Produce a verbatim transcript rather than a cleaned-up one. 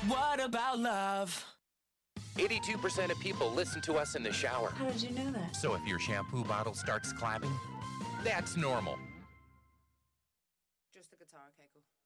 What about love? eighty-two percent of people listen to us in the shower. How did you know that? So if your shampoo bottle starts clapping, that's normal. Just the guitar, okay, cool.